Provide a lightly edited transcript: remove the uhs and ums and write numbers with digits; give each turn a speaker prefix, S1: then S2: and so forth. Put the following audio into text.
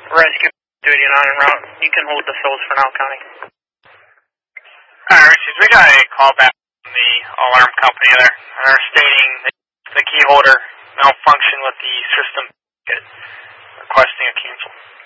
S1: Rescue duty and on en route. You can hold the fills for now, Connie.
S2: Alright, we got a call back from the alarm company there. They're stating that the key holder malfunctioned with the system, requesting a cancel.